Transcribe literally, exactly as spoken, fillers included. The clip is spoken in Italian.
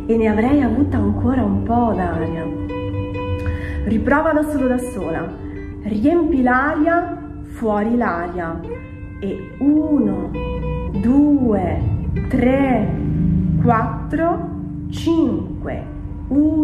e ne avrei avuta ancora un po' d'aria. Riprova da solo da sola. Riempi l'aria, fuori l'aria. E uno, due, tre, quattro, cinque. uno,